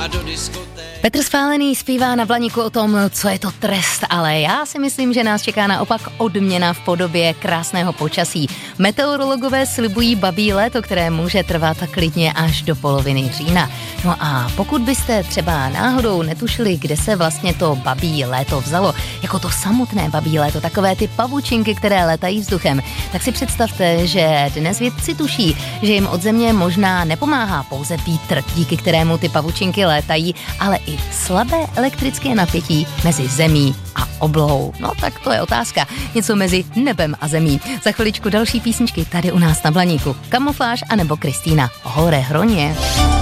Petr Spálený zpívá na Blaníku o tom, co je to trest, ale já si myslím, že nás čeká naopak odměna v podobě krásného počasí. Meteorologové slibují babí léto, které může trvat klidně až do poloviny října. No a pokud byste třeba náhodou netušili, kde se vlastně to babí léto vzalo, jako to samotné babí léto, takové ty pavučinky, které letají vzduchem, tak si představte, že dnes vědci tuší, že jim od země možná nepomáhá pouze vítr, díky kterému ty pavučinky létají, ale i slabé elektrické napětí mezi zemí a oblohou. No tak to je otázka. Něco mezi nebem a zemí. Za chviličku další písničky tady u nás na Blaníku. Kamufláž anebo Kristýna Hore Hroně.